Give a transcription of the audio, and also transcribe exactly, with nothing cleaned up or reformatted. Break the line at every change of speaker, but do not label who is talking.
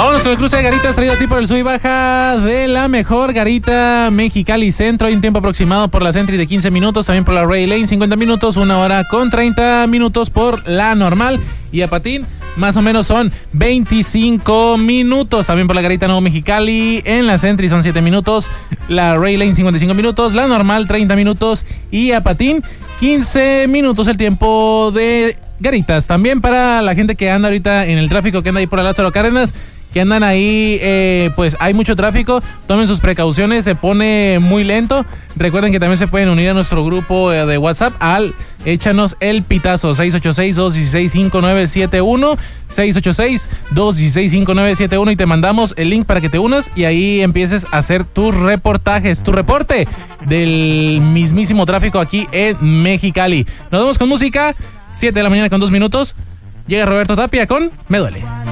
Vámonos con el cruce de garitas traído a ti por el sub y baja de la mejor garita Mexicali Centro. Hay un tiempo aproximado por la Sentry de quince minutos, también por la Ray Lane cincuenta minutos, una hora con treinta minutos por la normal. Y a patín, más o menos son veinticinco minutos. También por la garita Nuevo Mexicali, en la Sentry son siete minutos, la Ray Lane cincuenta y cinco minutos, la normal treinta minutos y a patín quince minutos el tiempo de garitas. También para la gente que anda ahorita en el tráfico, que anda ahí por la Lázaro Cárdenas, que andan ahí, eh, pues hay mucho tráfico, tomen sus precauciones, se pone muy lento. Recuerden que también se pueden unir a nuestro grupo eh, de WhatsApp al Échanos el Pitazo, seis ocho seis, dos uno seis, cinco nueve siete uno, seis ocho seis, dos uno seis, cinco nueve siete uno, y te mandamos el link para que te unas y ahí empieces a hacer tus reportajes, tu reporte del mismísimo tráfico aquí en Mexicali. Nos vemos con música, siete de la mañana con dos minutos, llega Roberto Tapia con Me Duele.